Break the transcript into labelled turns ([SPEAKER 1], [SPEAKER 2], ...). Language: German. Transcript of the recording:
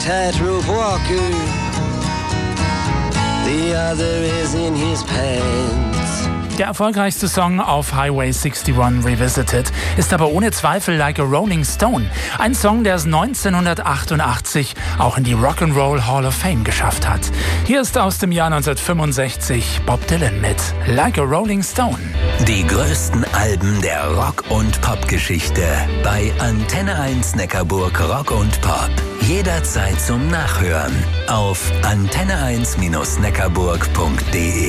[SPEAKER 1] tightrope walker. The other is in his pants.
[SPEAKER 2] Der erfolgreichste Song auf Highway 61 Revisited ist aber ohne Zweifel Like a Rolling Stone. Ein Song, der es 1988 auch in die Rock'n'Roll Hall of Fame geschafft hat. Hier ist aus dem Jahr 1965 Bob Dylan mit Like a Rolling Stone.
[SPEAKER 3] Die größten Alben der Rock- und Pop-Geschichte bei Antenne 1 Neckarburg Rock und Pop. Jederzeit zum Nachhören auf antenne1-neckarburg.de.